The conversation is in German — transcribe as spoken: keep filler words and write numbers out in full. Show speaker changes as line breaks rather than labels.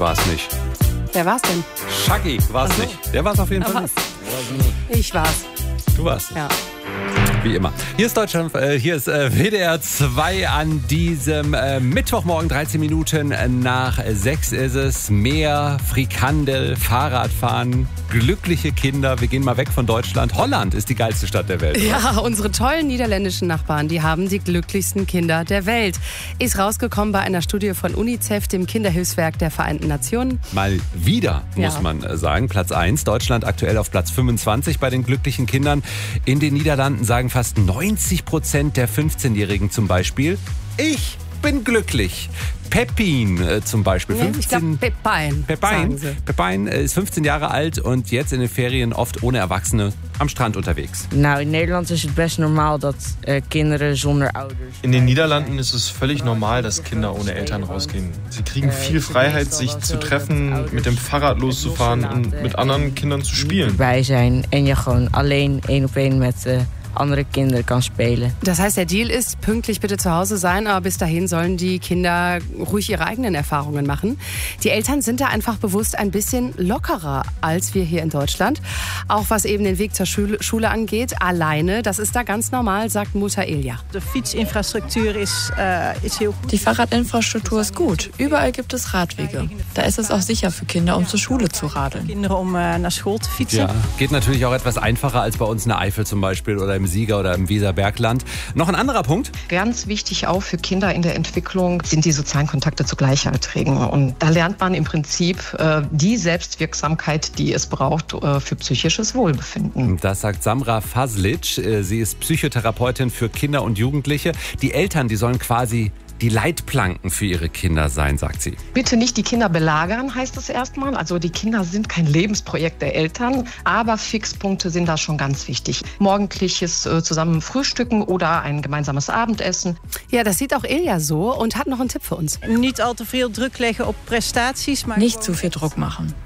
war es nicht.
Wer war's denn?
Shaggy war es
Ach so.
nicht. Der war es auf jeden
Wer
Fall
war's?
nicht.
Ich war's.
Du warst es.
Ja.
Wie immer. Hier ist Deutschland, äh, hier ist äh, W D R zwei an diesem äh, Mittwochmorgen, dreizehn Minuten nach sechs ist es. Meer, Frikandel, Fahrradfahren, glückliche Kinder. Wir gehen mal weg von Deutschland. Holland ist die geilste Stadt der Welt.
Ja, unsere tollen niederländischen Nachbarn, die haben die glücklichsten Kinder der Welt. Ist rausgekommen bei einer Studie von UNICEF, dem Kinderhilfswerk der Vereinten Nationen.
Mal wieder, muss
Ja.
man äh, sagen. Platz eins, Deutschland aktuell auf Platz fünfundzwanzig bei den glücklichen Kindern. In den Niederlanden sagen fast neunzig Prozent der fünfzehnjährigen zum Beispiel, ich bin glücklich. Pepin äh, zum Beispiel.
Nee, ich glaube,
fünfzehn
Pepijn.
Pepijn,
sagen sie.
Pepijn äh, ist fünfzehn Jahre alt und jetzt in den Ferien oft ohne Erwachsene am Strand unterwegs.
Nou, in Nederland is het best normaal dat uh, kinderen zonder ouders...
In den Niederlanden ist es völlig normal, dass Kinder ohne Eltern rausgehen. Sie kriegen viel Freiheit, sich zu treffen, mit dem Fahrrad loszufahren und mit anderen Kindern zu spielen.
...bij zijn en je gewoon alleen één op één met uh, andere kinderen kan spelen.
Das heißt, der Deal ist, pünktlich bitte zu Hause sein, aber bis dahin sollen die Kinder ruhig ihre eigenen Erfahrungen machen. Die Eltern sind da einfach bewusst ein bisschen lockerer als wir hier in Deutschland. Auch was eben den Weg zur Schule, Schule angeht, alleine, das ist da ganz normal, sagt Mutter Ilja.
De fietsinfrastructuur is, uh, is heel goed.
Die Fahrradinfrastruktur ist gut. Überall gibt es Radwege. Da ist es auch sicher für Kinder, um zur Schule zu radeln.
Kinderen om uh, naar school te fietsen.
Ja, geht natürlich auch etwas einfacher als bei uns in der Eifel zum Beispiel oder im Sieger oder im Weserbergland. Noch ein anderer Punkt.
Ganz wichtig auch für Kinder in der Entwicklung sind die sozialen Kontakte zu Gleichaltrigen. Und da lernt man im Prinzip äh, die Selbstwirksamkeit, die es braucht äh, für psychisches Wohlbefinden.
Das sagt Samra Faslic. Sie ist Psychotherapeutin für Kinder und Jugendliche. Die Eltern, die sollen quasi die Leitplanken für ihre Kinder sein, sagt sie.
Bitte nicht die Kinder belagern, heißt es erstmal. Also die Kinder sind kein Lebensprojekt der Eltern, aber Fixpunkte sind da schon ganz wichtig. Morgendliches äh, zusammen frühstücken oder ein gemeinsames Abendessen.
Ja, das sieht auch Ilja so und hat noch einen Tipp für uns.
Niet al te veel druk leggen op prestaties. Maar
Nicht zu viel Druck machen.